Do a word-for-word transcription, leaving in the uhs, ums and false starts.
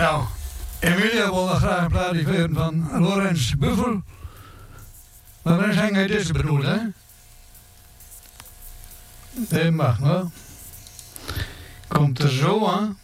Nou, Emilia wil nog graag een plaatje veren van Lorenz Buffel. Lorenz Henge is bedoeld, hè? Dat mag wel. Komt er zo aan.